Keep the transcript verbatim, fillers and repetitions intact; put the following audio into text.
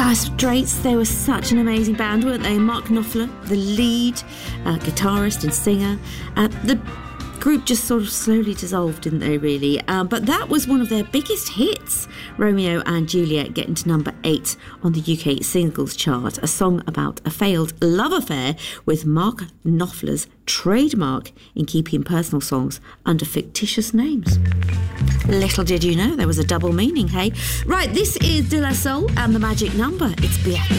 Dire Straits, they were such an amazing band, weren't they? Mark Knopfler, the lead uh, guitarist and singer. Uh, the group just sort of slowly dissolved, didn't they, really? Um, but that was one of their biggest hits, Romeo and Juliet, getting to number eight on the U K singles chart, a song about a failed love affair with Mark Knopfler's trademark in keeping personal songs under fictitious names. Little did you know there was a double meaning, hey? Right, this is De La Soul and the magic number. It's Beatriz.